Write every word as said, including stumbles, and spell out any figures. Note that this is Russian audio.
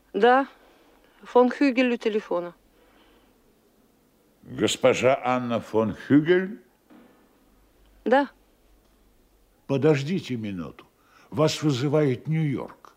Да, фон Хюгель у телефона. Госпожа Анна фон Хюгель? Да. Подождите минуту. Вас вызывает Нью-Йорк.